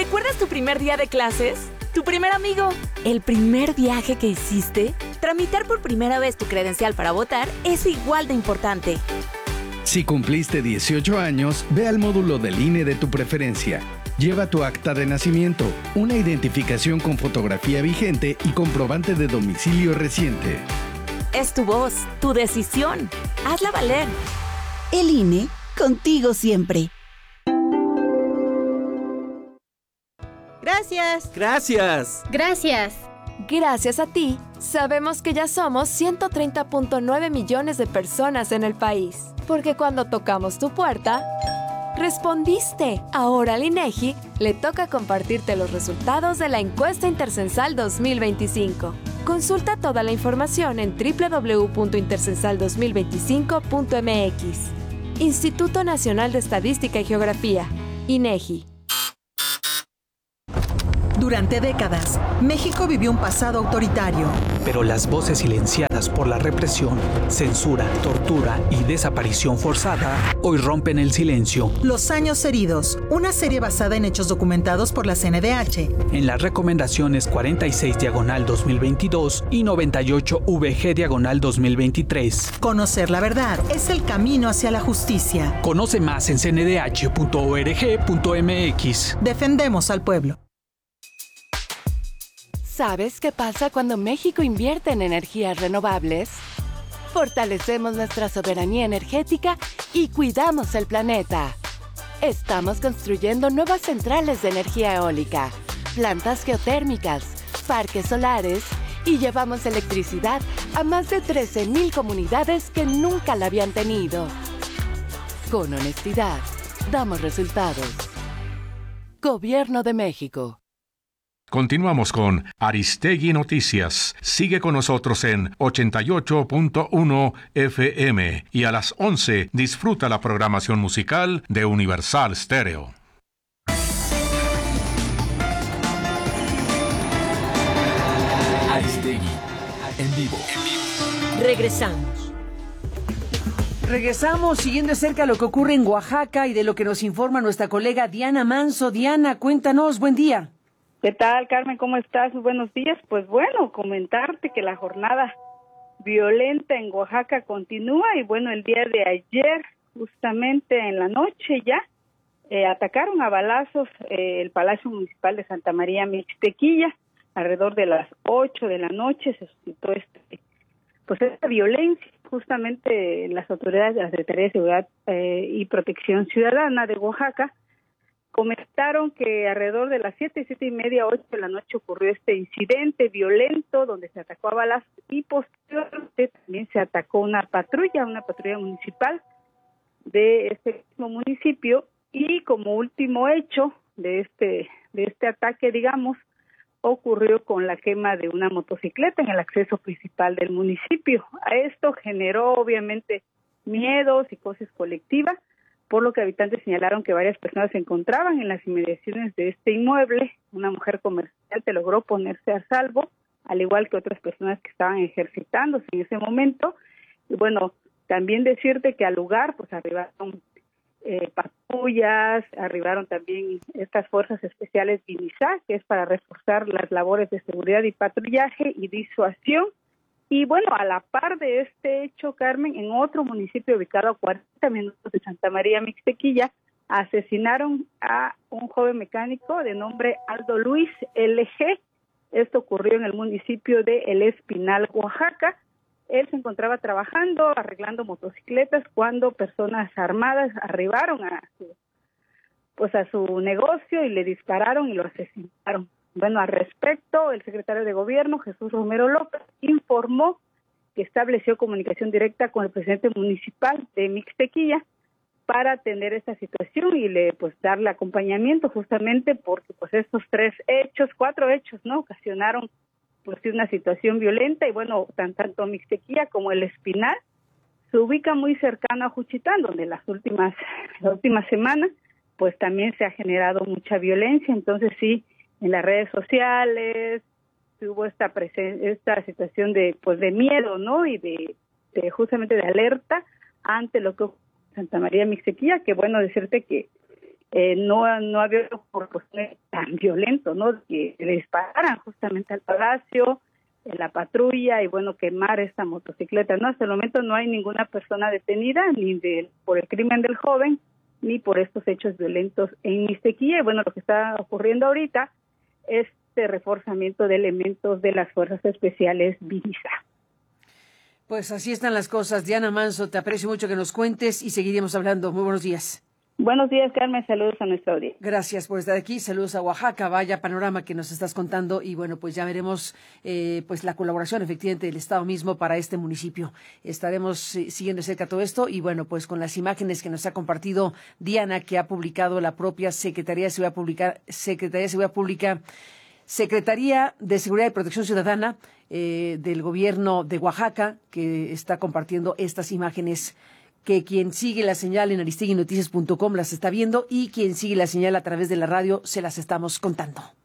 ¿Recuerdas tu primer día de clases? ¿Tu primer amigo? ¿El primer viaje que hiciste? Tramitar por primera vez tu credencial para votar es igual de importante. Si cumpliste 18 años, ve al módulo del INE de tu preferencia. Lleva tu acta de nacimiento, una identificación con fotografía vigente y comprobante de domicilio reciente. Es tu voz, tu decisión. Hazla valer. El INE, contigo siempre. Gracias. Gracias. Gracias. Gracias a ti, sabemos que ya somos 130.9 millones de personas en el país. Porque cuando tocamos tu puerta, respondiste. Ahora al INEGI le toca compartirte los resultados de la encuesta Intercensal 2025. Consulta toda la información en www.intercensal2025.mx. Instituto Nacional de Estadística y Geografía, INEGI. Durante décadas, México vivió un pasado autoritario. Pero las voces silenciadas por la represión, censura, tortura y desaparición forzada hoy rompen el silencio. Los años heridos, una serie basada en hechos documentados por la CNDH. En las recomendaciones 46/2022 y 98VG/2023. Conocer la verdad es el camino hacia la justicia. Conoce más en cndh.org.mx. Defendemos al pueblo. ¿Sabes qué pasa cuando México invierte en energías renovables? Fortalecemos nuestra soberanía energética y cuidamos el planeta. Estamos construyendo nuevas centrales de energía eólica, plantas geotérmicas, parques solares y llevamos electricidad a más de 13,000 comunidades que nunca la habían tenido. Con honestidad, damos resultados. Gobierno de México. Continuamos con Aristegui Noticias. Sigue con nosotros en 88.1 FM y a las 11 disfruta la programación musical de Universal Stereo. Aristegui, en vivo. Regresamos siguiendo de cerca lo que ocurre en Oaxaca y de lo que nos informa nuestra colega Diana Manso. Diana, cuéntanos, buen día. ¿Qué tal, Carmen? ¿Cómo estás? Muy buenos días. Pues bueno, comentarte que la jornada violenta en Oaxaca continúa y bueno, el día de ayer, justamente en la noche ya, atacaron a balazos el Palacio Municipal de Santa María Mixtequilla. Alrededor de las 8 de la noche se suscitó esta violencia. Justamente las autoridades de la Secretaría de Seguridad y Protección Ciudadana de Oaxaca comentaron que alrededor de las 7:30, 8 de la noche ocurrió este incidente violento donde se atacó a balazos y posteriormente también se atacó una patrulla municipal de este mismo municipio y como último hecho de este ataque, digamos, ocurrió con la quema de una motocicleta en el acceso principal del municipio. A esto generó obviamente miedo, psicosis colectiva, por lo que habitantes señalaron que varias personas se encontraban en las inmediaciones de este inmueble. Una mujer comerciante logró ponerse a salvo, al igual que otras personas que estaban ejercitándose en ese momento. Y bueno, también decirte que al lugar pues arribaron patrullas, arribaron también estas fuerzas especiales BINISA, que es para reforzar las labores de seguridad y patrullaje y disuasión. Y bueno, a la par de este hecho, Carmen, en otro municipio ubicado a 40 minutos de Santa María Mixtequilla, asesinaron a un joven mecánico de nombre Aldo Luis LG. Esto ocurrió en el municipio de El Espinal, Oaxaca. Él se encontraba trabajando, arreglando motocicletas, cuando personas armadas arribaron a su negocio y le dispararon y lo asesinaron. Bueno, al respecto, el secretario de Gobierno, Jesús Romero López, informó que estableció comunicación directa con el presidente municipal de Mixtequilla para atender esta situación y darle acompañamiento, justamente porque estos 4 hechos, ¿no?, ocasionaron una situación violenta. Y bueno, tanto Mixtequilla como El Espinal se ubica muy cercano a Juchitán, donde las últimas semanas pues también se ha generado mucha violencia. Entonces sí, en las redes sociales hubo esta situación de miedo, ¿no? Y de justamente de alerta ante lo que ocurre en Santa María Mixtequilla, que bueno, decirte que no había por cuestiones tan violentos, ¿no? Que le dispararan justamente al Palacio, en la patrulla y bueno, quemar esta motocicleta, ¿no? Hasta el momento no hay ninguna persona detenida ni por el crimen del joven ni por estos hechos violentos en Mixtequilla. Y bueno, lo que está ocurriendo ahorita es este reforzamiento de elementos de las Fuerzas Especiales Vidisa. Pues así están las cosas. Diana Manso, te aprecio mucho que nos cuentes y seguiremos hablando. Muy buenos días. Buenos días, Carmen. Saludos a nuestra audiencia. Gracias por estar aquí. Saludos a Oaxaca. Vaya panorama que nos estás contando. Y bueno, pues ya veremos pues la colaboración efectivamente del Estado mismo para este municipio. Estaremos siguiendo de cerca todo esto. Y bueno, pues con las imágenes que nos ha compartido Diana, que ha publicado la propia Secretaría de Seguridad Pública, Secretaría de Seguridad y Protección Ciudadana del Gobierno de Oaxaca, que está compartiendo estas imágenes, que quien sigue la señal en aristeguinoticias.com las está viendo y quien sigue la señal a través de la radio se las estamos contando.